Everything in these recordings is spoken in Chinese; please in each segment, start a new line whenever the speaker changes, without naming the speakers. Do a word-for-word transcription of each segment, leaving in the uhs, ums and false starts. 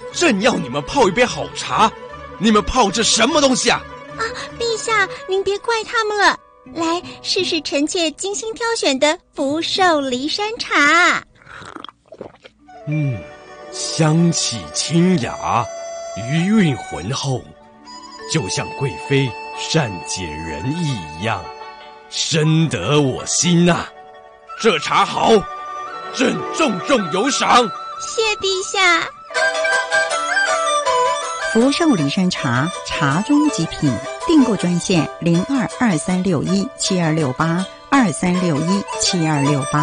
正要你们泡一杯好茶，你们泡这什么东西啊？
啊，陛下，您别怪他们了。来，试试臣妾精心挑选的福寿梨山茶。
嗯，香气清雅，余韵浑厚，就像贵妃善解人意一样，深得我心呐、啊。这茶好，朕重重有赏。
谢陛下。
福寿梨山茶，茶中极品。订购专线零二二三六一七二六八二三六一七二六八。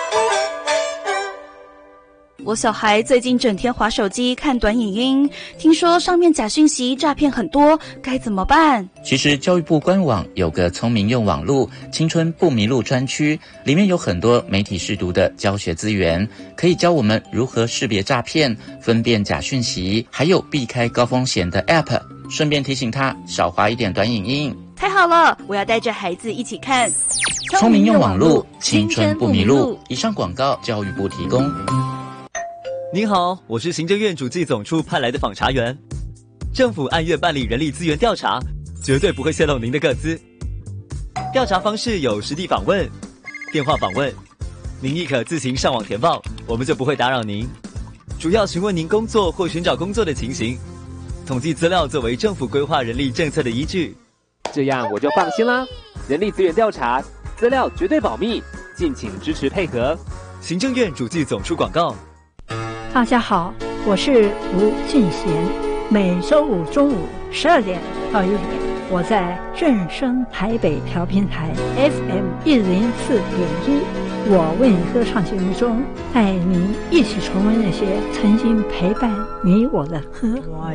我小孩最近整天滑手机看短影音，听说上面假讯息诈骗很多，该怎么办？
其实教育部官网有个聪明用网路青春不迷路专区，里面有很多媒体识读的教学资源，可以教我们如何识别诈骗、分辨假讯息，还有避开高风险的 App， 顺便提醒他少滑一点短影音。
太好了，我要带着孩子一起看
聪明用网路青春不迷路。以上广告教育部提供。
您好，我是行政院主计总处派来的访查员。政府按月办理人力资源调查，绝对不会泄露您的个资。调查方式有实地访问、电话访问，您亦可自行上网填报，我们就不会打扰您。主要询问您工作或寻找工作的情形，统计资料作为政府规划人力政策的依据。
这样我就放心啦。人力资源调查，资料绝对保密，敬请支持配合。
行政院主计总处广告。
大家好，我是吴俊贤。每周五中午十二点到一点，我在正声台北调频台 F M 一零四点一，我为你歌唱节目中，带您一起重温那些曾经陪伴你我的歌。